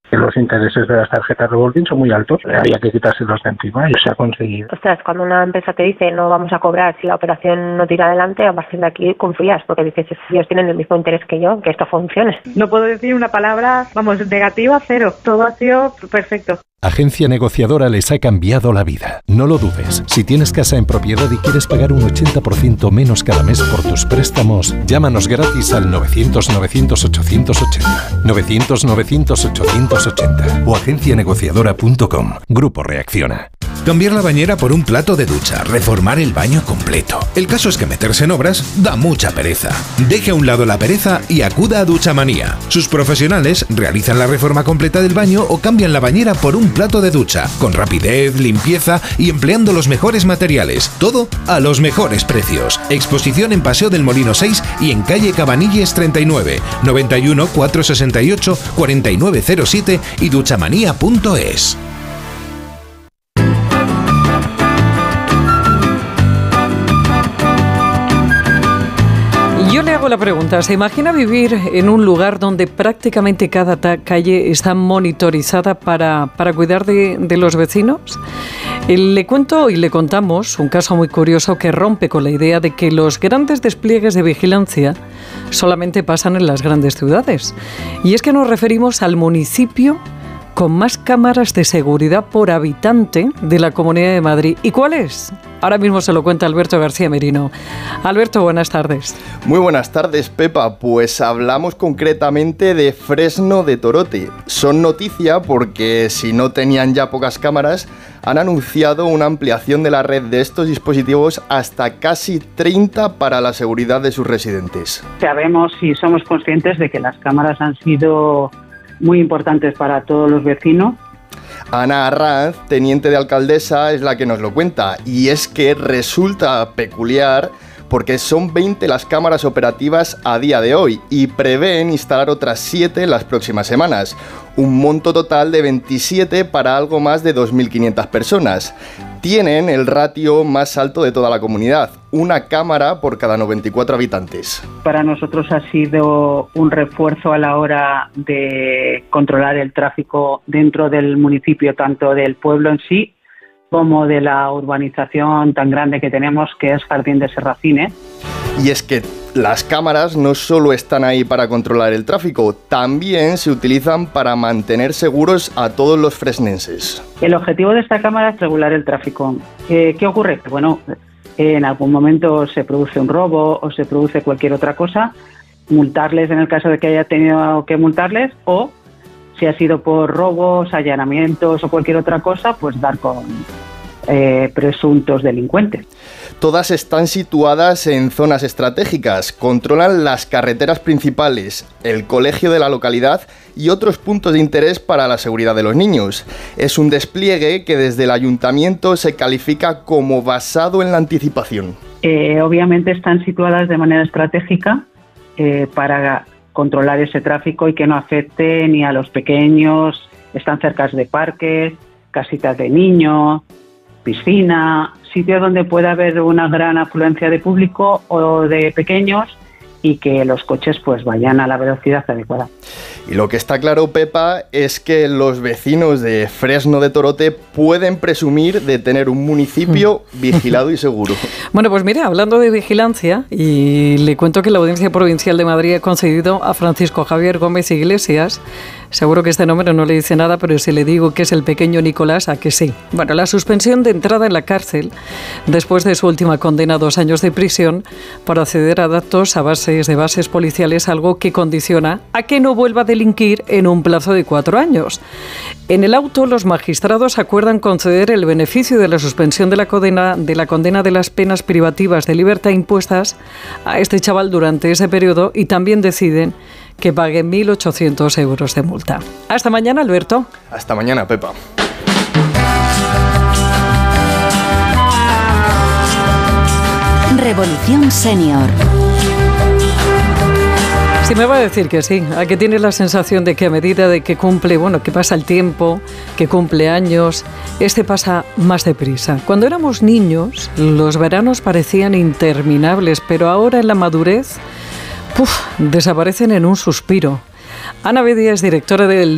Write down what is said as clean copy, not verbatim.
Los intereses de las tarjetas revolving son muy altos, había que quitárselos de encima y se ha conseguido. Ostras, cuando una empresa te dice no vamos a cobrar si la operación no tira adelante, a partir de aquí confías, porque dices, ellos tienen el mismo interés que yo, que esto funcione. No puedo decir una palabra, negativa, cero. Todo ha sido perfecto. Agencia Negociadora les ha cambiado la vida. No lo dudes. Si tienes casa en propiedad y quieres pagar un 80% menos cada mes por tus préstamos, llámanos gratis al 900-900-880. 900-900-880 o agencianegociadora.com. Grupo Reacciona. Cambiar la bañera por un plato de ducha, reformar el baño completo. El caso es que meterse en obras da mucha pereza. Deje a un lado la pereza y acuda a Duchamanía. Sus profesionales realizan la reforma completa del baño o cambian la bañera por un plato de ducha, con rapidez, limpieza y empleando los mejores materiales. Todo a los mejores precios. Exposición en Paseo del Molino 6 y en calle Cabanilles 39, 91 468 4907 y duchamanía.es. Yo le hago la pregunta, ¿se imagina vivir en un lugar donde prácticamente cada calle está monitorizada para cuidar de los vecinos? Le cuento y le contamos un caso muy curioso que rompe con la idea de que los grandes despliegues de vigilancia solamente pasan en las grandes ciudades. Y es que nos referimos al municipio con más cámaras de seguridad por habitante de la Comunidad de Madrid. ¿Y cuál es? Ahora mismo se lo cuenta Alberto García Merino. Alberto, buenas tardes. Muy buenas tardes, Pepa. Pues hablamos concretamente de Fresno de Torote. Son noticia porque, si no tenían ya pocas cámaras, han anunciado una ampliación de la red de estos dispositivos hasta casi 30 para la seguridad de sus residentes. Sabemos y somos conscientes de que las cámaras han sido muy importantes para todos los vecinos. Ana Arranz, teniente de alcaldesa, es la que nos lo cuenta, y es que resulta peculiar porque son 20 las cámaras operativas a día de hoy y prevén instalar otras 7 en las próximas semanas, un monto total de 27 para algo más de 2.500 personas. Tienen el ratio más alto de toda la comunidad, una cámara por cada 94 habitantes. Para nosotros ha sido un refuerzo a la hora de controlar el tráfico dentro del municipio, tanto del pueblo en sí como de la urbanización tan grande que tenemos, que es Jardín de Serracines. Y es que las cámaras no solo están ahí para controlar el tráfico, también se utilizan para mantener seguros a todos los fresnenses. El objetivo de esta cámara es regular el tráfico. ¿Qué ocurre? Bueno, en algún momento se produce un robo o se produce cualquier otra cosa, multarles en el caso de que haya tenido que multarles, o si ha sido por robos, allanamientos o cualquier otra cosa, pues dar con presuntos delincuentes. Todas están situadas en zonas estratégicas, controlan las carreteras principales, el colegio de la localidad y otros puntos de interés para la seguridad de los niños. Es un despliegue que desde el ayuntamiento se califica como basado en la anticipación. Obviamente están situadas de manera estratégica para controlar ese tráfico y que no afecte ni a los pequeños. Están cerca de parques, casitas de niños, piscina, sitios donde pueda haber una gran afluencia de público o de pequeños y que los coches pues vayan a la velocidad adecuada. Y lo que está claro, Pepa, es que los vecinos de Fresno de Torote pueden presumir de tener un municipio vigilado y seguro. Bueno, pues mira, hablando de vigilancia, y le cuento que la Audiencia Provincial de Madrid ha concedido a Francisco Javier Gómez Iglesias, seguro que este nombre no le dice nada, pero si le digo que es el pequeño Nicolás, ¿a que sí? Bueno, la suspensión de entrada en la cárcel después de su última condena a 2 años de prisión por acceder a datos a de bases policiales, algo que condiciona a que no vuelva a delinquir en un plazo de 4 años. En el auto, los magistrados acuerdan conceder el beneficio de la suspensión de la condena de las penas privativas de libertad impuestas a este chaval durante ese periodo y también deciden que pague 1.800 euros de multa. Hasta mañana, Alberto. Hasta mañana, Pepa. Revolución Senior. Sí, me va a decir que sí, a que tiene la sensación de que a medida de que cumple, que pasa el tiempo, que cumple años, pasa más deprisa. Cuando éramos niños, los veranos parecían interminables, pero ahora en la madurez, desaparecen en un suspiro. Ana Bedia es directora del